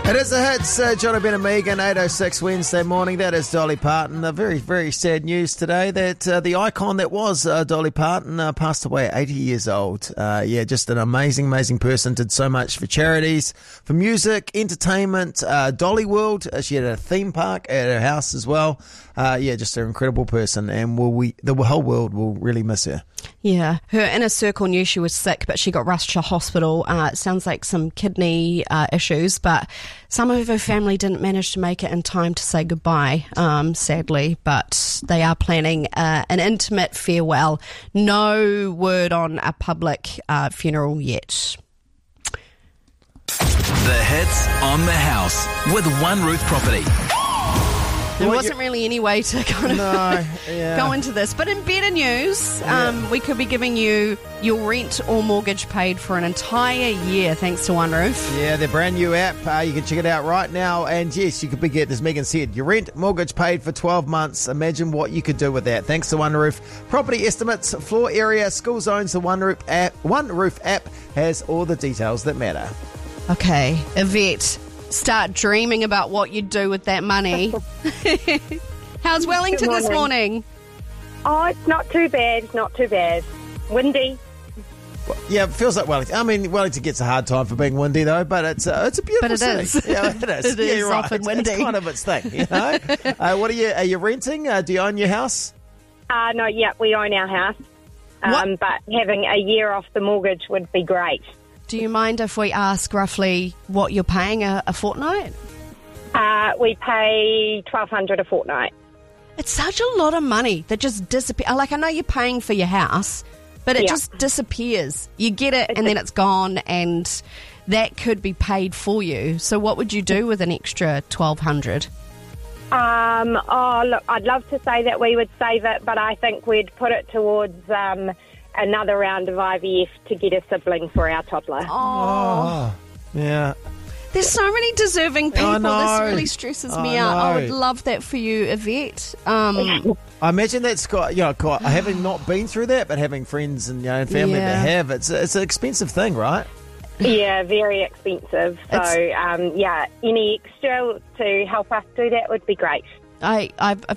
It is the hits, Johnny Ben and Megan, 8:06 Wednesday morning. That is Dolly Parton. Very, very sad news today that the icon that was Dolly Parton passed away at 80 years old. Just an amazing, amazing person. Did so much for charities, for music, entertainment, Dolly World. She had a theme park at her house as well. Just an incredible person, and the whole world will really miss her. Yeah, her inner circle knew she was sick, but she got rushed to hospital. It sounds like some kidney issues, but some of her family didn't manage to make it in time to say goodbye, sadly, but they are planning an intimate farewell. No word on a public funeral yet. The hits on the house with One Roof Property. There wasn't really any way to kind of go into this. But in better news, we could be giving you your rent or mortgage paid for an entire year thanks to One Roof. Yeah, their brand new app. You can check it out right now. And yes, you could be getting, as Megan said, your rent, mortgage paid for 12 months. Imagine what you could do with that. Thanks to One Roof. Property estimates, floor area, school zones. The One Roof app has all the details that matter. Okay, Yvette. Start dreaming about what you'd do with that money. How's Wellington this morning? Oh, it's not too bad. It's not too bad. Windy. Yeah, it feels like Wellington. I mean, Wellington gets a hard time for being windy, though, but it's a beautiful but it city. Is. Yeah, it is. It is right. often windy. It's kind of its thing, you know? What are you renting? Do you own your house? No, yeah, we own our house. But having a year off the mortgage would be great. Do you mind if we ask roughly what you're paying a fortnight? We pay $1,200 a fortnight. It's such a lot of money that just disappears. Like, I know you're paying for your house, but it just disappears. You get it and then it's gone, and that could be paid for you. So what would you do with an extra $1,200? Look, I'd love to say that we would save it, but I think we'd put it towards another round of IVF to get a sibling for our toddler. Oh, yeah. There's so many deserving people. I know. This really stresses me out. I would love that for you, Yvette. I imagine that's got, having not been through that, but having friends and family that have, it's an expensive thing, right? Yeah, very expensive. So, any extra to help us do that would be great. I've